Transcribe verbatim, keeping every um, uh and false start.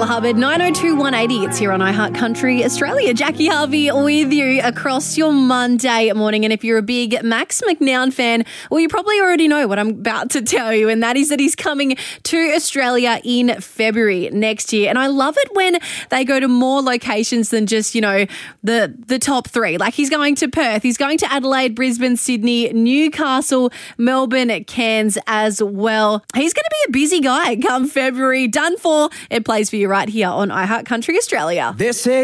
Bella Hubbard, nine oh two one eighty. It's here on iHeart Country Australia. Jackie Harvey with you across your Monday morning. And if you're a big Max McNown fan, well, you probably already know what I'm about to tell you, and that is that he's coming to Australia in February next year. And I love it when they go to more locations than just, you know, the, the top three. Like, he's going to Perth, he's going to Adelaide, Brisbane, Sydney, Newcastle, Melbourne, Cairns as well. He's going to be a busy guy come February. Done for. It plays for you right here on iHeart Country Australia. This is